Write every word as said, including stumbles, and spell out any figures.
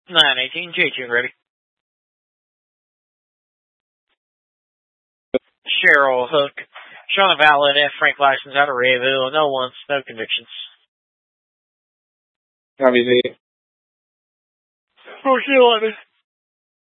nine eighteen, J two ready. Cheryl Hook. Showing a valid F. Frank license out of Rayville. No ones, no convictions. Copy Z. fourteen eleven.